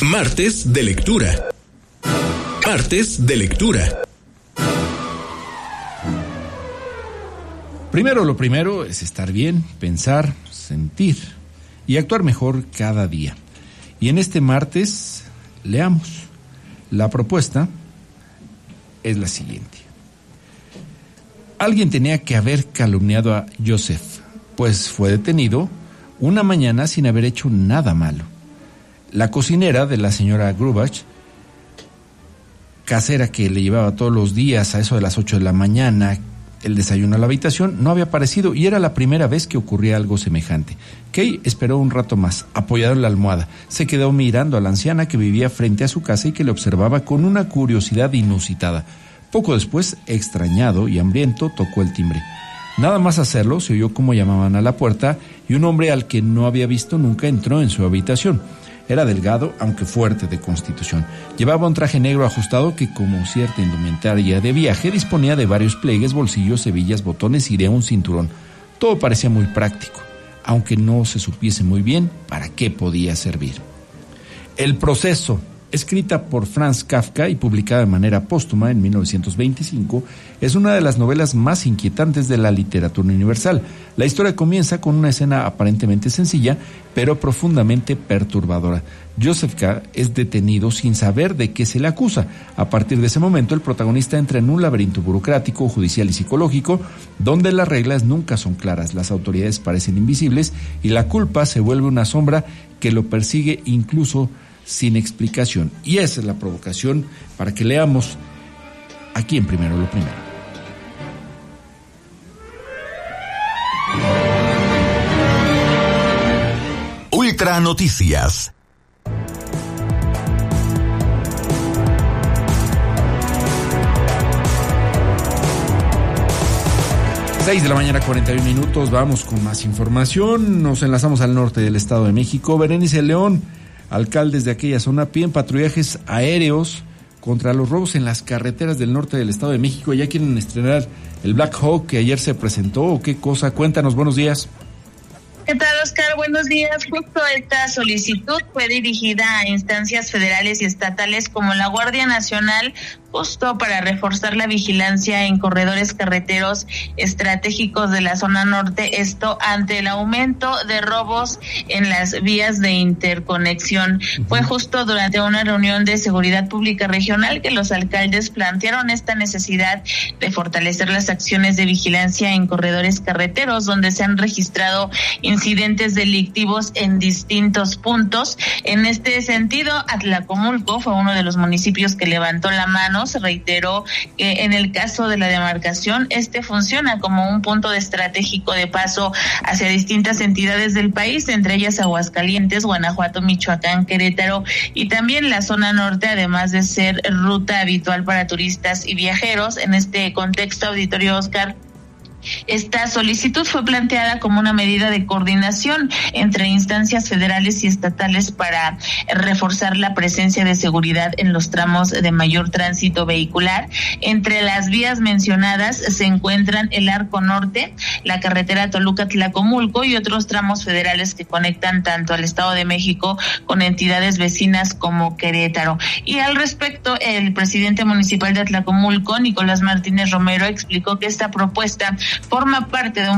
Martes de lectura. Martes de lectura. Lo primero es estar bien, pensar, sentir y actuar mejor cada día. Y en este martes, leamos. La propuesta es la siguiente. Alguien tenía que haber calumniado a Joseph, pues fue detenido una mañana sin haber hecho nada malo. La cocinera de la señora Grubach, casera que le llevaba todos los días a eso de las 8 de la mañana el desayuno a la habitación, no había aparecido y era la primera vez que ocurría algo semejante. Kay esperó un rato más, apoyado en la almohada. Se quedó mirando a la anciana que vivía frente a su casa y que le observaba con una curiosidad inusitada. Poco después, extrañado y hambriento, tocó el timbre. Nada más hacerlo, se oyó cómo llamaban a la puerta y un hombre al que no había visto nunca entró en su habitación. Era delgado, aunque fuerte de constitución. Llevaba un traje negro ajustado que, como cierta indumentaria de viaje, disponía de varios pliegues, bolsillos, hebillas, botones y de un cinturón. Todo parecía muy práctico, aunque no se supiese muy bien para qué podía servir. El proceso, escrita por Franz Kafka y publicada de manera póstuma en 1925, es una de las novelas más inquietantes de la literatura universal. La historia comienza con una escena aparentemente sencilla, pero profundamente perturbadora. Joseph K. es detenido sin saber de qué se le acusa. A partir de ese momento, el protagonista entra en un laberinto burocrático, judicial y psicológico, donde las reglas nunca son claras, las autoridades parecen invisibles y la culpa se vuelve una sombra que lo persigue incluso sin explicación. Y esa es la provocación para que leamos aquí en Primero lo Primero. Ultra Noticias. Seis de la mañana, 41 minutos. Vamos con más información. Nos enlazamos al norte del Estado de México. Berenice León, alcaldes de aquella zona piden patrullajes aéreos contra los robos en las carreteras del norte del Estado de México. ¿Ya quieren estrenar el Black Hawk que ayer se presentó o qué cosa? Cuéntanos, buenos días. ¿Qué tal, Oscar? Buenos días. Justo esta solicitud fue dirigida a instancias federales y estatales como la Guardia Nacional, justo para reforzar la vigilancia en corredores carreteros estratégicos de la zona norte, esto ante el aumento de robos en las vías de interconexión. Fue justo durante una reunión de seguridad pública regional que los alcaldes plantearon esta necesidad de fortalecer las acciones de vigilancia en corredores carreteros, donde se han registrado incidentes delictivos en distintos puntos. En este sentido, Atlacomulco fue uno de los municipios que levantó la mano. Se reiteró que en el caso de la demarcación, funciona como un punto estratégico de paso hacia distintas entidades del país, entre ellas Aguascalientes, Guanajuato, Michoacán, Querétaro y también la zona norte, además de ser ruta habitual para turistas y viajeros. En este contexto, auditorio Oscar, esta solicitud fue planteada como una medida de coordinación entre instancias federales y estatales para reforzar la presencia de seguridad en los tramos de mayor tránsito vehicular. Entre las vías mencionadas se encuentran el Arco Norte, la carretera Toluca-Tlacomulco y otros tramos federales que conectan tanto al Estado de México con entidades vecinas como Querétaro. Y al respecto, el presidente municipal de Atlacomulco, Nicolás Martínez Romero, explicó que esta propuesta forma parte de un